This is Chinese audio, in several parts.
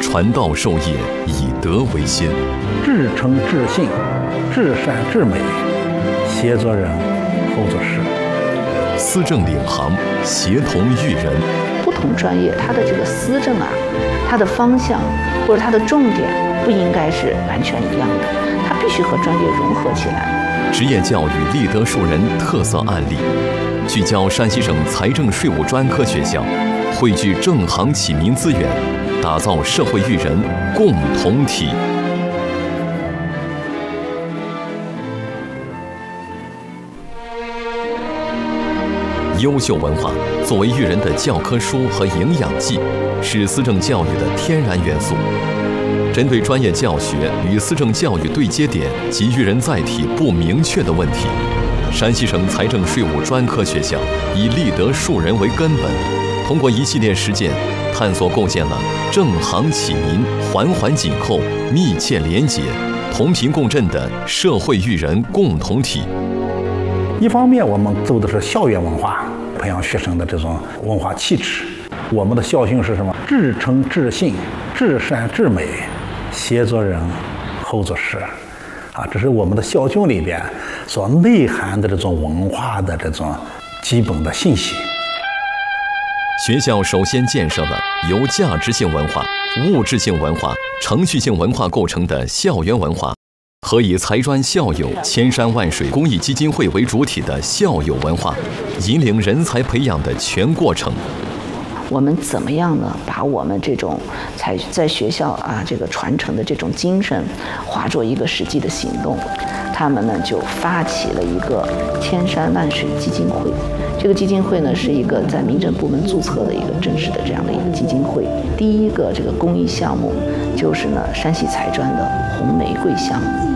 传道授业，以德为先， 至诚至信，至善至美，协作人，后作事。 思政领航，协同育人。 不同专业它的这个思政啊，它的方向或者它的重点不应该是完全一样的，它必须和专业融合起来。 职业教育立德树人特色案例，聚焦山西省财政税务专科学校，汇聚正行启民资源，打造社会育人共同体。优秀文化作为育人的教科书和营养剂，是思政教育的天然元素。针对专业教学与思政教育对接点及育人载体不明确的问题，山西省财政税务专科学校以立德树人为根本，通过一系列实践，探索构建了正行启民、环环紧扣、密切连结、同频共振的社会育人共同体。 一方面，我们走的是校园文化，培养学生的这种文化气质。我们的校训是什么？至诚至信，至善至美，协作人，后作事。这是我们的校训里边所内涵的这种文化的这种基本的信息。 学校首先建设了由价值性文化、物质性文化、程序性文化构成的校园文化，和以财专校友千山万水公益基金会为主体的校友文化，引领人才培养的全过程。 我们怎么样呢？把我们这种在学校这个传承的这种精神，化作一个实际的行动。他们呢就发起了一个千山万水基金会。这个基金会呢是一个在民政部门注册的一个正式的这样的一个基金会。第一个这个公益项目就是呢山西财专的红玫瑰项目。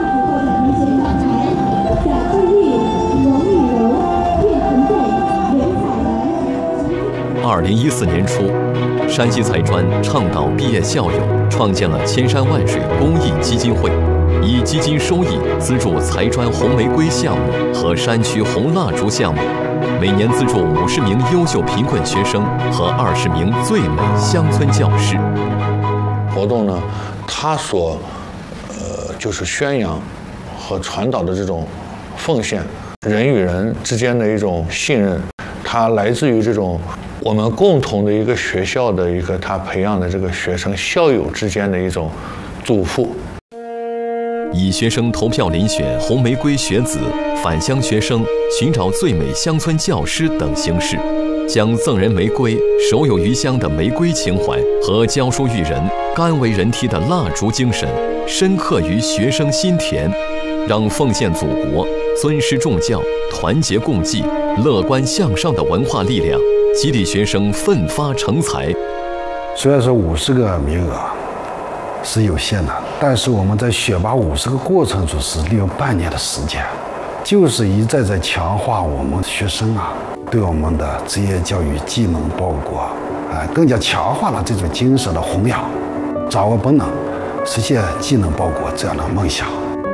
2014年初，山西财专倡导毕业校友创建了千山万水公益基金会，以基金收益资助财专红玫瑰项目和山区红蜡烛项目，每年资助50名优秀贫困学生和20名最美乡村教师。 活动呢，它所就是宣扬和传导的这种奉献，人与人之间的一种信任，它来自于这种我们共同的一个学校的一个他培养的这个学生校友之间的一种嘱咐。 以学生投票遴选红玫瑰学子、返乡学生、寻找最美乡村教师等形式，将赠人玫瑰、手有余香的玫瑰情怀和教书育人、甘为人梯的蜡烛精神深刻于学生心田，让奉献祖国、尊师重教、团结共济、乐观向上的文化力量激励学生奋发成才。 虽然说50个名额是有限的，但是我们在选拔50个过程中是利用半年的时间，就是一再在强化我们学生对我们的职业教育技能报国更加强化了这种精神的弘扬，掌握本能，实现技能报国这样的梦想。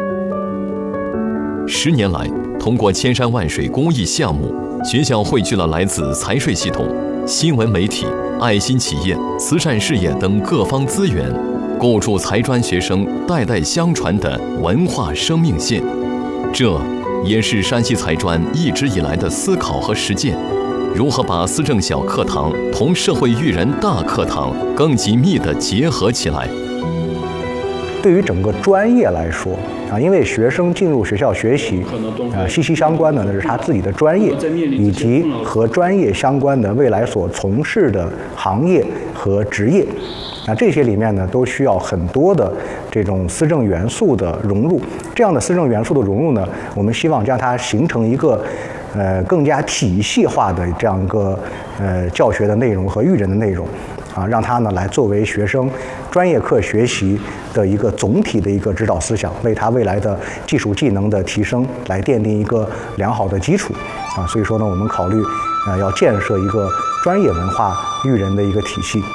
10年来，通过千山万水公益项目，学校汇聚了来自财税系统、新闻媒体、爱心企业、慈善事业等各方资源，构筑财专学生代代相传的文化生命线。这也是山西财专一直以来的思考和实践，如何把思政小课堂同社会育人大课堂更紧密地结合起来。 对于整个专业来说因为学生进入学校学习息息相关的呢是他自己的专业，以及和专业相关的未来所从事的行业和职业。这些里面呢都需要很多的这种思政元素的融入。这样的思政元素的融入呢，我们希望将它形成一个更加体系化的这样一个教学的内容和育人的内容让它呢来作为学生专业课学习的一个总体的一个指导思想，为他未来的技术技能的提升来奠定一个良好的基础所以说呢，我们考虑要建设一个专业文化育人的一个体系。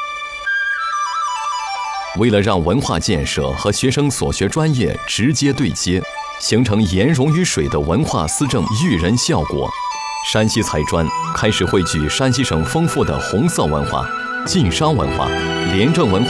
为了让文化建设和学生所学专业直接对接，形成盐溶于水的文化思政育人效果，山西财专开始汇聚山西省丰富的红色文化、晋商文化、廉政文化